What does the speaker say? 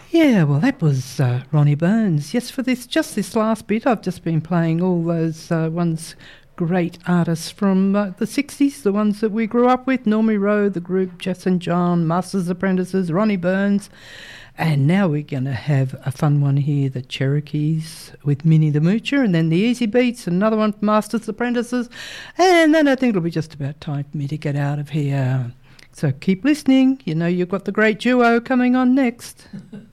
Yeah, well, that was Ronnie Burns. Yes, for this last bit, I've just been playing all those ones, great artists from the 60s, the ones that we grew up with, Normie Rowe, The Group, Jess and John, Masters Apprentices, Ronnie Burns. And now we're going to have a fun one here, the Cherokees with Minnie the Moocher, and then the Easy Beats, another one from Masters Apprentices. And then I think it'll be just about time for me to get out of here. So keep listening. You know, you've got the great duo coming on next.